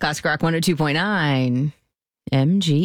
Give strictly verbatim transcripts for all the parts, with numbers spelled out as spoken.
Classic Rock one oh two point nine, M G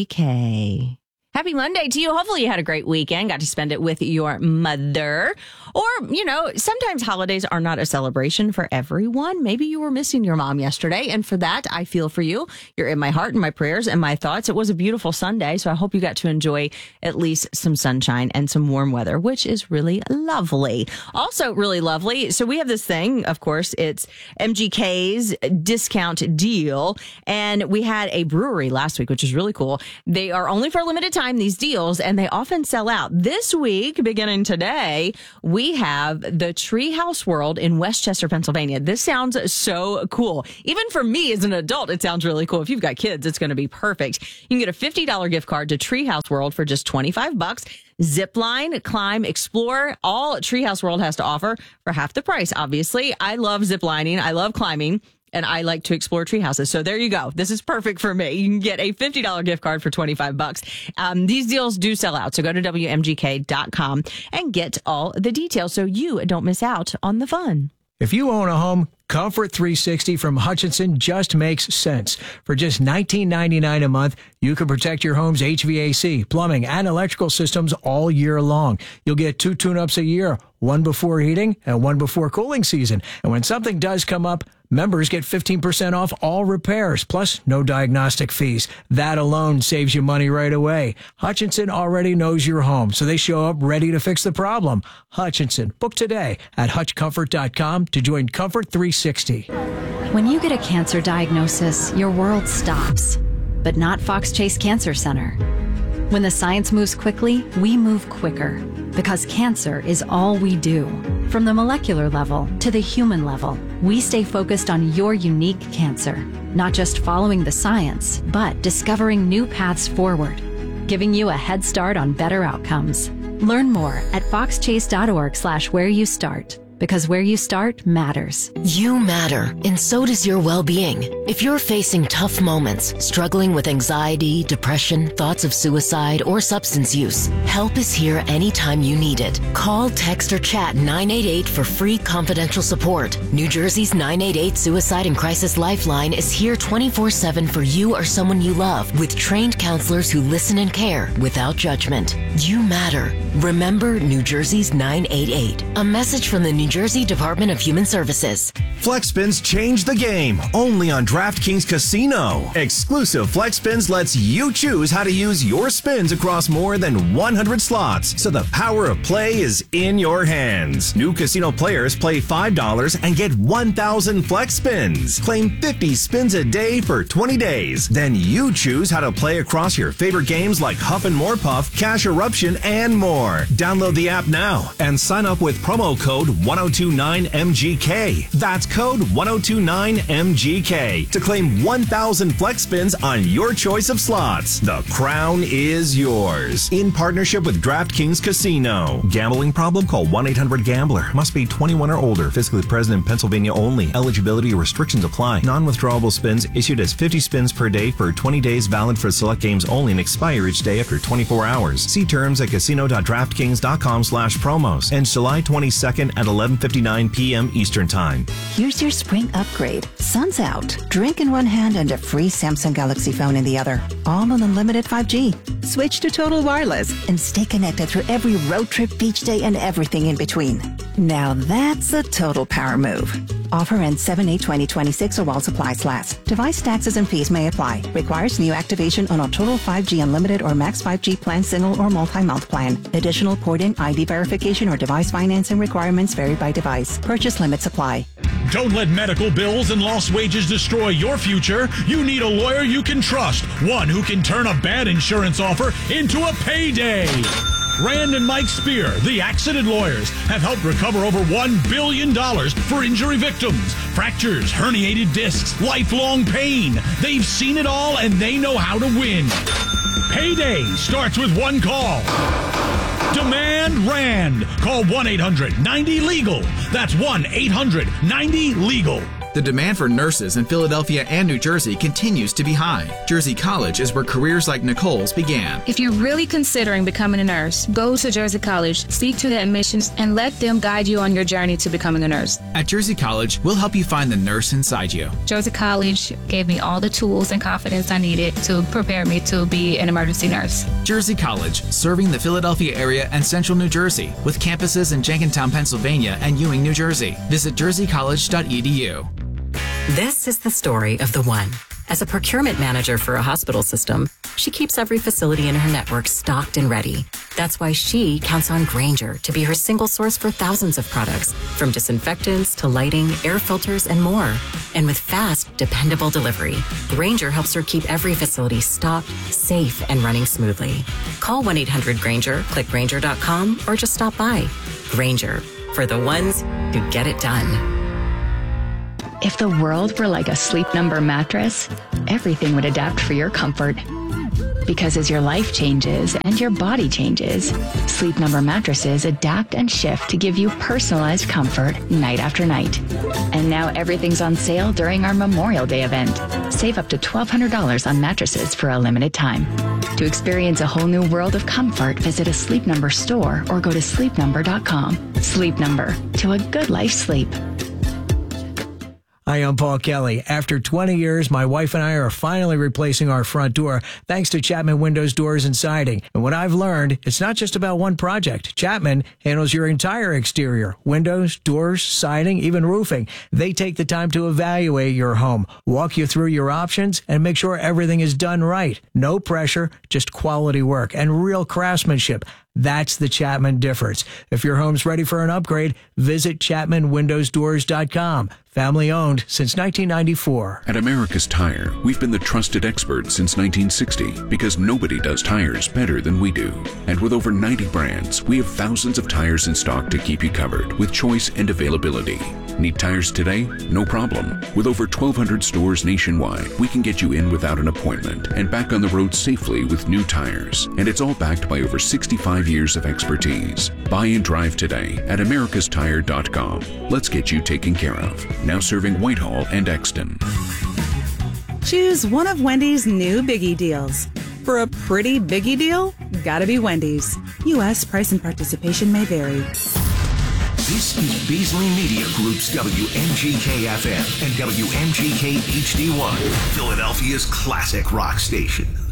K. Happy Monday to you. Hopefully you had a great weekend, got to spend it with your mother. Or, you know, sometimes holidays are not a celebration for everyone. Maybe you were missing your mom yesterday. And for that, I feel for you. You're in my heart and my prayers and my thoughts. It was a beautiful Sunday, so I hope you got to enjoy at least some sunshine and some warm weather, which is really lovely. Also really lovely. So we have this thing, of course, it's M G K's discount deal. And we had a brewery last week, which is really cool. They are only for a limited time, these deals, and they often sell out. This week, beginning today, we have the Treehouse World in Westchester, Pennsylvania. This sounds so cool. Even for me as an adult, it sounds really cool. If you've got kids, it's going to be perfect. You can get a fifty dollars gift card to Treehouse World for just twenty-five bucks. Zip line, climb, explore, all Treehouse World has to offer for half the price, obviously. I love zip lining. I love climbing. And I like to explore tree houses. So there you go. This is perfect for me. You can get a fifty dollars gift card for twenty-five bucks. Um, these deals do sell out. So go to W M G K dot com and get all the details so you don't miss out on the fun. If you own a home, Comfort three sixty from Hutchinson just makes sense. For just nineteen ninety-nine a month, you can protect your home's H V A C, plumbing, and electrical systems all year long. You'll get two tune-ups a year, one before heating and one before cooling season. And when something does come up, members get fifteen percent off all repairs, plus no diagnostic fees. That alone saves you money right away. Hutchinson already knows your home, so they show up ready to fix the problem. Hutchinson, book today at hutch comfort dot com to join Comfort three sixty. When you get a cancer diagnosis, your world stops, but not Fox Chase Cancer Center. When the science moves quickly, we move quicker, because cancer is all we do. From the molecular level to the human level, we stay focused on your unique cancer, not just following the science, but discovering new paths forward, giving you a head start on better outcomes. Learn more at fox chase dot org slash where you start. Because where you start matters. You matter, and so does your well-being. If you're facing tough moments, struggling with anxiety, depression, thoughts of suicide, or substance use, help is here anytime you need it. Call, text, or chat nine eight eight for free confidential support. New Jersey's nine eight eight Suicide and Crisis Lifeline is here twenty-four seven for you or someone you love, with trained counselors who listen and care without judgment. You matter. Remember New Jersey's nine eight eight. A message from the New Jersey Department of Human Services. Flex Spins change the game, only on DraftKings Casino. Exclusive Flex Spins lets you choose how to use your spins across more than one hundred slots, so the power of play is in your hands. New casino players play five dollars and get one thousand Flex Spins. Claim fifty spins a day for twenty days. Then you choose how to play across your favorite games like Huff and More Puff, Cash Eruption, and more. Download the app now and sign up with promo code one oh two nine M G K. That's code one oh two nine M G K to claim one thousand Flex Spins on your choice of slots. The crown is yours. In partnership with DraftKings Casino. Gambling problem? Call one eight hundred gambler. Must be twenty-one or older. Fiscally present in Pennsylvania only. Eligibility restrictions apply. Non-withdrawable spins issued as fifty spins per day for twenty days, valid for select games only, and expire each day after twenty-four hours. See terms at casino dot draftkings dot com slash promos. Ends July twenty-second at eleven fifty-nine p.m. Eastern Time. Here's your spring upgrade. Sun's out. Drink in one hand and a free Samsung Galaxy phone in the other. All on unlimited five G. Switch to Total Wireless and stay connected through every road trip, beach day, and everything in between. Now that's a total power move. Offer ends seven eight twenty twenty-six or while supplies last. Device taxes and fees may apply. Requires new activation on a Total five G Unlimited or Max five G plan, single or multi-month plan. Additional port-in I D verification or device financing requirements vary by device. Purchase limits apply. Don't let medical bills and lost wages destroy your future. You need a lawyer you can trust. One who can turn a bad insurance offer into a payday. Rand and Mike Spear, the accident lawyers, have helped recover over one billion dollars for injury victims. Fractures, herniated discs, lifelong pain. They've seen it all and they know how to win. Payday starts with one call. Demand Rand. Call one eight hundred ninety legal. That's one eight hundred ninety legal. The demand for nurses in Philadelphia and New Jersey continues to be high. Jersey College is where careers like Nicole's began. If you're really considering becoming a nurse, go to Jersey College, speak to the admissions, and let them guide you on your journey to becoming a nurse. At Jersey College, we'll help you find the nurse inside you. Jersey College gave me all the tools and confidence I needed to prepare me to be an emergency nurse. Jersey College, serving the Philadelphia area and central New Jersey, with campuses in Jenkintown, Pennsylvania, and Ewing, New Jersey. Visit jersey college dot e d u. This is the story of the one. As a procurement manager for a hospital system, she keeps every facility in her network stocked and ready. That's why she counts on Grainger to be her single source for thousands of products, from disinfectants to lighting, air filters, and more. And with fast, dependable delivery, Grainger helps her keep every facility stocked, safe, and running smoothly. Call one eight hundred Grainger, click Grainger dot com, or just stop by. Grainger, for the ones who get it done. If the world were like a Sleep Number mattress, everything would adapt for your comfort. Because as your life changes and your body changes, Sleep Number mattresses adapt and shift to give you personalized comfort night after night. And now everything's on sale during our Memorial Day event. Save up to twelve hundred dollars on mattresses for a limited time. To experience a whole new world of comfort, visit a Sleep Number store or go to sleep number dot com. Sleep Number, to a good life sleep. Hi, I'm Paul Kelly. After twenty years, my wife and I are finally replacing our front door thanks to Chapman Windows, Doors, and Siding. And what I've learned, it's not just about one project. Chapman handles your entire exterior, windows, doors, siding, even roofing. They take the time to evaluate your home, walk you through your options, and make sure everything is done right. No pressure, just quality work and real craftsmanship. That's the Chapman difference. If your home's ready for an upgrade, visit chapman windows doors dot com. Family owned since nineteen ninety-four. At America's Tire, we've been the trusted experts since nineteen sixty because nobody does tires better than we do. And with over ninety brands, we have thousands of tires in stock to keep you covered with choice and availability. Need tires today? No problem. With over twelve hundred stores nationwide, we can get you in without an appointment and back on the road safely with new tires. And it's all backed by over sixty-five years of expertise. Buy and drive today at americas tire dot com. Let's get you taken care of. Now serving Whitehall and Exton. Choose one of Wendy's new Biggie deals. For a pretty Biggie deal, gotta be Wendy's. U S price and participation may vary. This is Beasley Media Group's W M G K F M and W M G K H D one, Philadelphia's classic rock station.